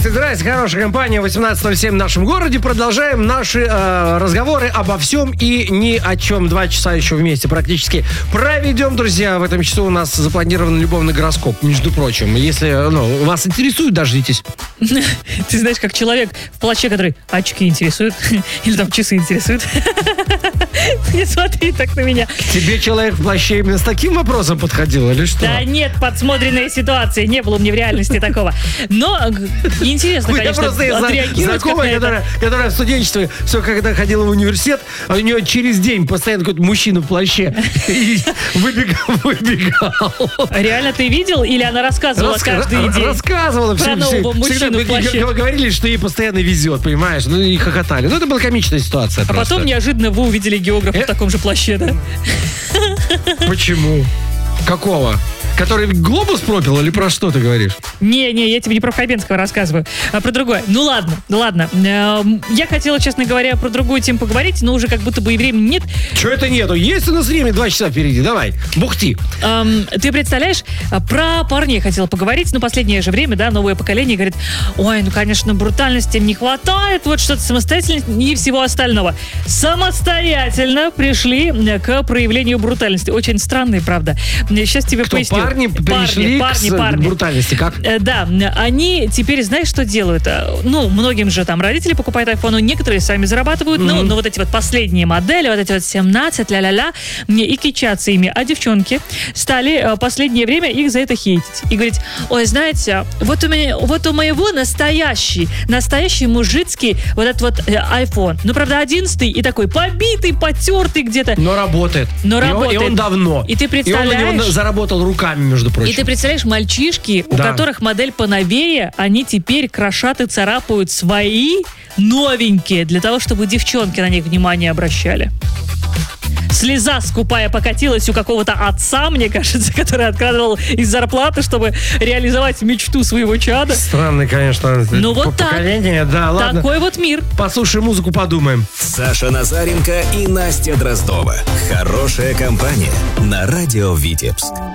Здрасте, хорошая компания, 18:07 в нашем городе. Продолжаем наши разговоры обо всем и ни о чем. 2 часа еще вместе практически проведем, друзья. В этом часу у нас запланирован любовный гороскоп, между прочим. Если вас интересует, дождитесь. Ты знаешь, как человек в плаще, который очки интересует, или там часы интересуют. Не смотри так на меня. К тебе человек в плаще именно с таким вопросом подходил, или что? Да нет, подсмотренная ситуация. Не было у меня в реальности такого. Но интересно, конечно, отреагировать. Знакомая, которая в студенчестве, все, когда ходила в университет, у нее через день постоянно какой-то мужчина в плаще выбегал. Реально ты видел? Или она рассказывала каждый день? Рассказывала. Про нового мужчину в плаще. Говорили, что ей постоянно везет, понимаешь? Ну и хохотали. Ну это была комичная ситуация. А потом неожиданно вы увидели географа в таком же плаще, да? Почему? Какого? Который глобус пропил или про что ты говоришь? Не, я тебе не про Хабенского рассказываю, а про другое. Ну ладно. Я хотела, честно говоря, про другую тему поговорить, но уже как будто бы и времени нет. Чего это нету? Есть у нас время, 2 часа впереди. Давай, бухти. Ты представляешь, про парней хотела поговорить, но последнее же время, да, новое поколение говорит, ой, ну, конечно, брутальности не хватает, вот что-то самостоятельности и всего остального. Самостоятельно пришли к проявлению брутальности. Очень странные, правда. Сейчас тебе поясню. Парни перешли к брутальности, как? Да, они теперь, знаешь, что делают? Ну, многим же там родители покупают iPhone, некоторые сами зарабатывают, но вот эти вот последние модели, вот эти вот 17, ля-ля-ля, и кичатся ими. А девчонки стали последнее время их за это хейтить. И говорить, ой, знаете, вот у моего настоящий мужицкий вот этот вот iPhone. Ну, правда, 11-й и такой побитый, потертый где-то. Но работает. И он давно. И ты представляешь... И он заработал руками, между прочим. И ты представляешь, мальчишки, у которых модель поновее, они теперь крошат и царапают свои новенькие, для того, чтобы девчонки на них внимание обращали. Слеза скупая покатилась у какого-то отца, мне кажется, который откладывал из зарплаты, чтобы реализовать мечту своего чада. Странный, конечно, ну вот поколение. Да, ладно. Такой вот мир. Послушай музыку, подумаем. Саша Назаренко и Настя Дроздова. Хорошая компания на радио Витебск.